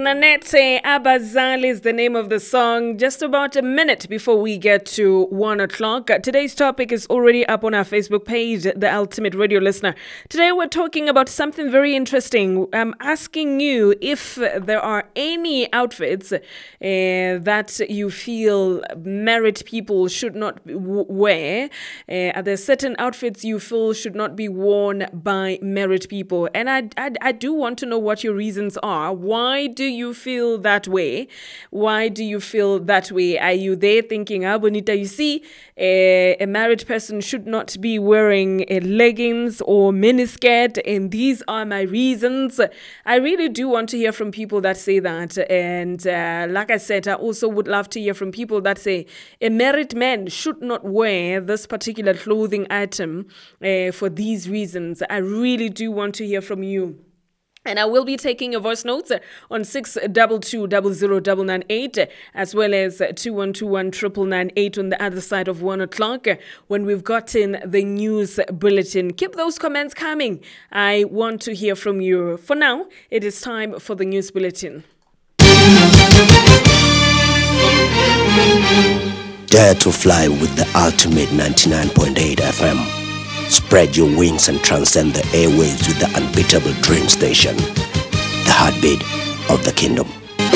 Nanette Abazali is the name of the song. Just about a minute before we get to 1 o'clock. Today's topic is already up on our Facebook page, The Ultimate Radio Listener. Today we're talking about something very interesting. I'm asking you if there are any outfits that you feel married people should not wear. Are there certain outfits you feel should not be worn by married people? And I do want to know what your reasons are. Why do you feel that way? Why do you feel that way? Are you there thinking, Bonita, you see, a married person should not be wearing leggings or miniskirt, and these are my reasons? I really do want to hear from people that say that. And like I said, I also would love to hear from people that say a married man should not wear this particular clothing item for these reasons. I really do want to hear from you. And I will be taking your voice notes on 622-00998 as well as 2121-998 on the other side of 1 o'clock when we've gotten the news bulletin. Keep those comments coming. I want to hear from you. For now, it is time for the news bulletin. Dare to fly with the Ultimate 99.8 FM. Spread your wings and transcend the airwaves with the unbeatable Dream Station, the heartbeat of the kingdom.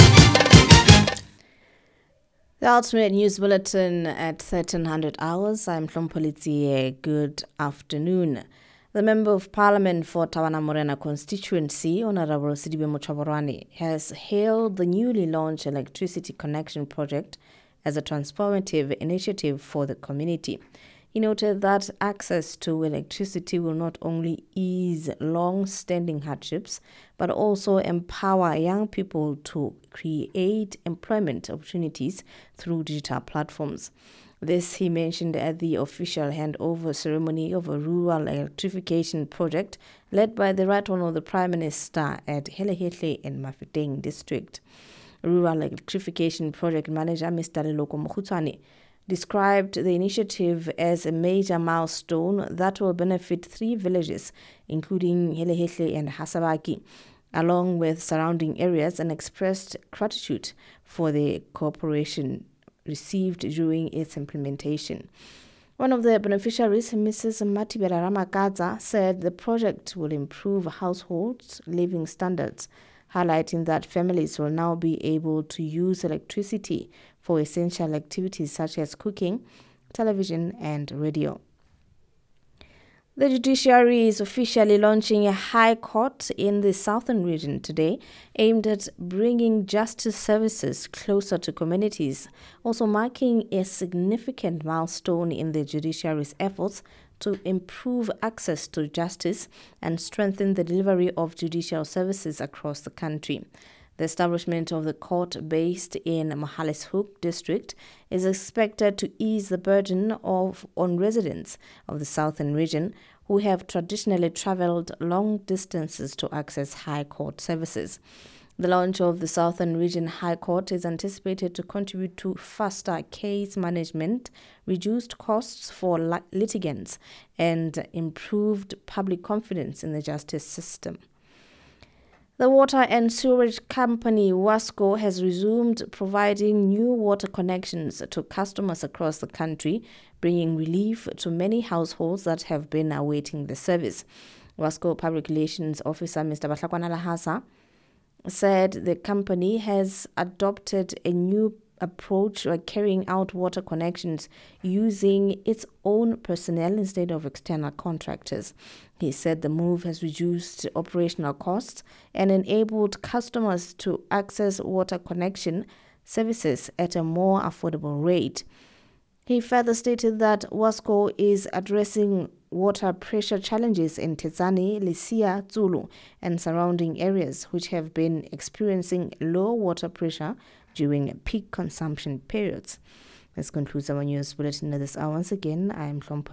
The Ultimate News Bulletin at 1300 hours. I'm Flompolitsi. Good afternoon. The Member of Parliament for Tawana Morena constituency, Honorable Sidibe Muchaborani, has hailed the newly launched electricity connection project as a transformative initiative for the community. He noted that access to electricity will not only ease long-standing hardships, but also empower young people to create employment opportunities through digital platforms. This he mentioned at the official handover ceremony of a rural electrification project led by the Right Honourable the Prime Minister at Helehetle in Mafeteng district. Rural electrification project manager Mr. Leloko Mokhutswane described the initiative as a major milestone that will benefit 3 villages, including Helehetle and Hasabaki, along with surrounding areas, and expressed gratitude for the cooperation received during its implementation. One of the beneficiaries, Mrs. Matibera Ramakaza, said the project will improve households' living standards, highlighting that families will now be able to use electricity for essential activities such as cooking, television, and radio. The judiciary is officially launching a high court in the southern region today, aimed at bringing justice services closer to communities, also marking a significant milestone in the judiciary's efforts to improve access to justice and strengthen the delivery of judicial services across the country. The establishment of the court based in Mahalishoek district is expected to ease the burden on residents of the southern region who have traditionally traveled long distances to access high court services. The launch of the Southern Region High Court is anticipated to contribute to faster case management, reduced costs for litigants, and improved public confidence in the justice system. The water and sewerage company Wasco has resumed providing new water connections to customers across the country, bringing relief to many households that have been awaiting the service. Wasco Public Relations Officer Mr. Bahlakwana Lahasa said the company has adopted a new approach by carrying out water connections using its own personnel instead of external contractors. He said the move has reduced operational costs and enabled customers to access water connection services at a more affordable rate. He further stated that Wasco is addressing water pressure challenges in Tezani, Lisia, Zulu, and surrounding areas which have been experiencing low water pressure during peak consumption periods. This concludes our news bulletin at this hour. Once again, I am from